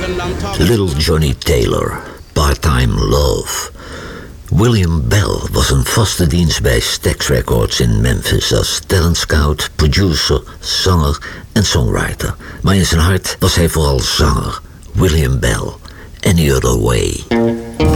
Little Johnny Taylor, Part-Time Love. William Bell was een vaste dienst bij Stax Records in Memphis als talent scout, producer, zanger en songwriter. Maar in zijn hart was hij vooral zanger. William Bell, Any Other Way.